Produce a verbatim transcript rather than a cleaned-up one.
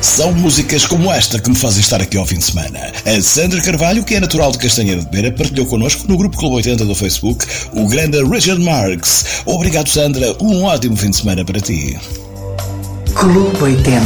São músicas como esta que me fazem estar aqui ao fim de semana. A Sandra Carvalho, que é natural de Castanheira de Beira, partilhou connosco no grupo Clube oitenta do Facebook o grande Richard Marx. Obrigado, Sandra. Um ótimo fim de semana para ti. Clube oitenta.